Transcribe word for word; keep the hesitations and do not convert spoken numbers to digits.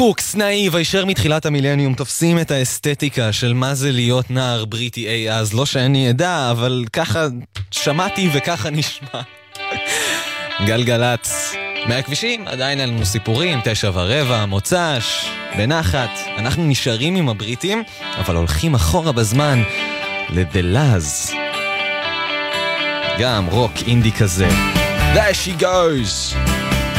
פוקס, נאיב, הישר מתחילת המילניום תופסים את האסתטיקה של מה זה להיות נער בריטי אי אז. לא שאני ידע, אבל ככה שמעתי וככה נשמע. גלגלץ. מהכבישים עדיין אין לנו סיפורים, תשע ורבע, מוצ"ש, בנחת. אנחנו נשארים עם הבריטים, אבל הולכים אחורה בזמן לדלאז. גם רוק אינדי כזה. There she goes!